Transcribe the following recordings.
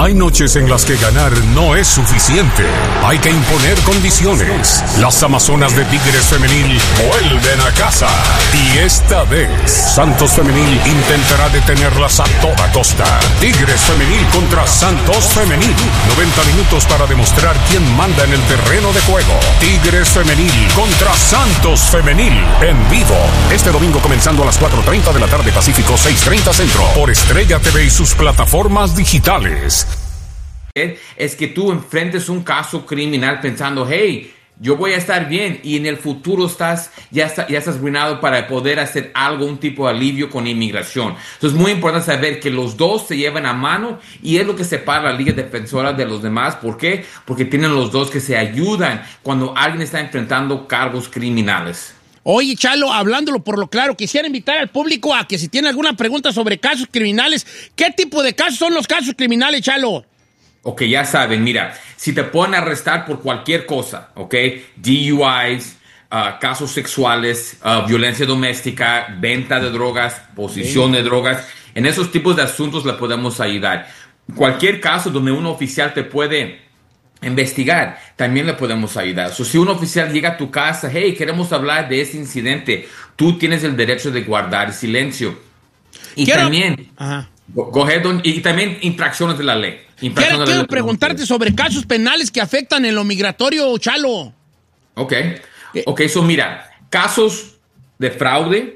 Hay noches en las que ganar no es suficiente. Hay que imponer condiciones. Las Amazonas de Tigres Femenil vuelven a casa. Y esta vez, Santos Femenil intentará detenerlas a toda costa. Tigres Femenil contra Santos Femenil. 90 minutos para demostrar quién manda en el terreno de juego. Tigres Femenil contra Santos Femenil. En vivo. Este domingo comenzando a las 4:30 de la tarde Pacífico, 6:30 Centro. Por Estrella TV y sus plataformas digitales. Es que tú enfrentes un caso criminal pensando, hey, yo voy a estar bien, y en el futuro ya estás arruinado para poder hacer algo, un tipo de alivio con inmigración. Entonces es muy importante saber que los dos se llevan a mano, y es lo que separa la Liga Defensora de los demás. ¿Por qué? Porque tienen los dos que se ayudan cuando alguien está enfrentando cargos criminales. Oye, Chalo, hablándolo por lo claro, quisiera invitar al público a que si tiene alguna pregunta sobre casos criminales, ¿qué tipo de casos son los casos criminales, Chalo? Ok, ya saben, mira, si te pueden arrestar por cualquier cosa, ok, DUIs, casos sexuales, violencia doméstica, venta de drogas, posesión de drogas, en esos tipos de asuntos le podemos ayudar. Cualquier caso donde un oficial te puede investigar, también le podemos ayudar. Si un oficial llega a tu casa, hey, queremos hablar de ese incidente, tú tienes el derecho de guardar silencio. Y también... Ajá. Go ahead, y también infracciones de la ley. Quiero preguntarte sobre casos penales que afectan en lo migratorio, Chalo. Ok, so mira, casos de fraude,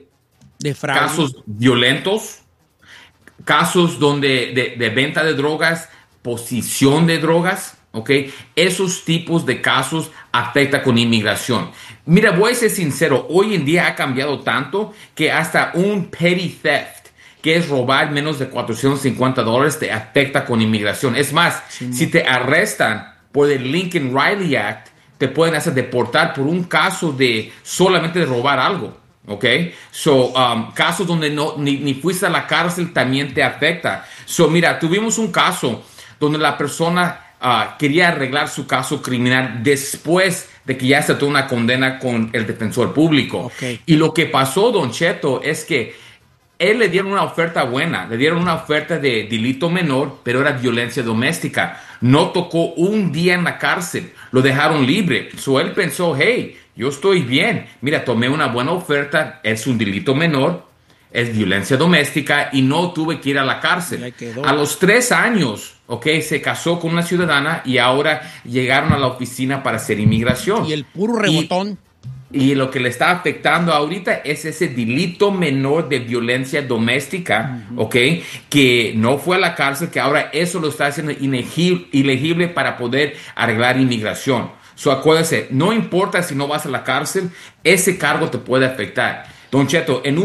casos violentos, casos de venta de drogas, posesión de drogas, ok, esos tipos de casos afectan con inmigración. Mira, voy a ser sincero, hoy en día ha cambiado tanto que hasta un petty theft, que es robar menos de $450, te afecta con inmigración. Es más, si te arrestan por el Lincoln Riley Act, te pueden hacer deportar por un caso de solamente de robar algo, ¿ok? Casos donde ni fuiste a la cárcel también te afecta. Mira, tuvimos un caso donde la persona quería arreglar su caso criminal después de que ya se tuvo una condena con el defensor público. Okay. Y lo que pasó, Don Cheto, es que él le dieron una oferta buena, le dieron una oferta de delito menor, pero era violencia doméstica. No tocó un día en la cárcel, lo dejaron libre. Él pensó, hey, yo estoy bien. Mira, tomé una buena oferta, es un delito menor, es violencia doméstica y no tuve que ir a la cárcel. A los 3 años, se casó con una ciudadana y ahora llegaron a la oficina para hacer inmigración. Y el puro rebotón. Y lo que le está afectando ahorita es ese delito menor de violencia doméstica, que no fue a la cárcel, que ahora eso lo está haciendo ilegible para poder arreglar inmigración. Acuérdese, no importa si no vas a la cárcel, ese cargo te puede afectar. Don Cheto, en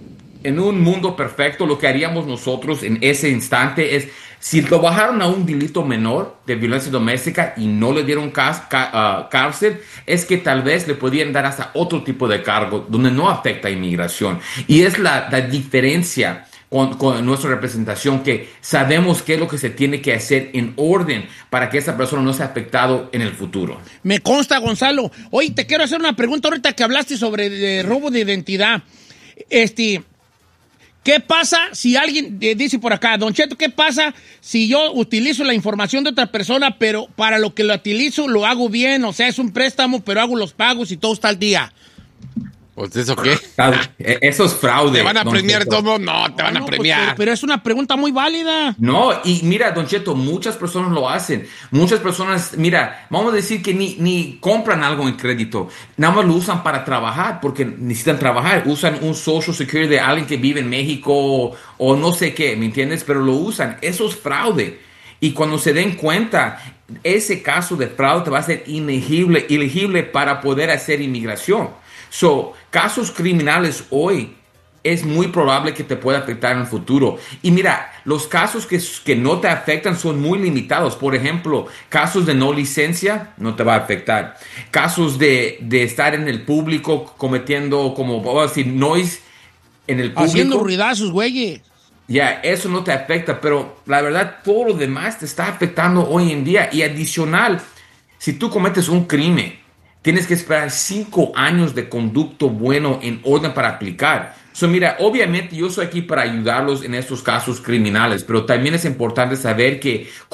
un mundo perfecto, lo que haríamos nosotros en ese instante es, si lo bajaron a un delito menor de violencia doméstica y no le dieron cárcel, es que tal vez le podían dar hasta otro tipo de cargo donde no afecta a inmigración. Y es la diferencia con nuestra representación, que sabemos qué es lo que se tiene que hacer en orden para que esa persona no sea afectado en el futuro. Me consta, Gonzalo. Oye, te quiero hacer una pregunta ahorita que hablaste sobre robo de identidad. ¿Qué pasa si alguien dice por acá, Don Cheto, qué pasa si yo utilizo la información de otra persona, pero para lo que lo utilizo lo hago bien? O sea, es un préstamo, pero hago los pagos y todo está al día. ¿Pues eso qué? Eso es fraude. ¿Te van a premiar todo? No, te van a premiar. Pero es una pregunta muy válida. No, y mira, Don Cheto, muchas personas lo hacen. Muchas personas, mira, vamos a decir que ni compran algo en crédito. Nada más lo usan para trabajar, porque necesitan trabajar. Usan un Social Security de alguien que vive en México o no sé qué, ¿me entiendes? Pero lo usan. Eso es fraude. Y cuando se den cuenta, ese caso de fraude te va a ser ilegible para poder hacer inmigración. Casos criminales hoy es muy probable que te pueda afectar en el futuro. Y mira, los casos que no te afectan son muy limitados. Por ejemplo, casos de no licencia no te va a afectar. Casos de estar en el público cometiendo, como voy a decir, noise en el público. Haciendo ruidazos, güey. Eso no te afecta, pero la verdad todo lo demás te está afectando hoy en día. Y adicional, si tú cometes un crimen, tienes que esperar 5 años de conducto bueno en orden para aplicar. Mira, obviamente yo soy aquí para ayudarlos en estos casos criminales, pero también es importante saber que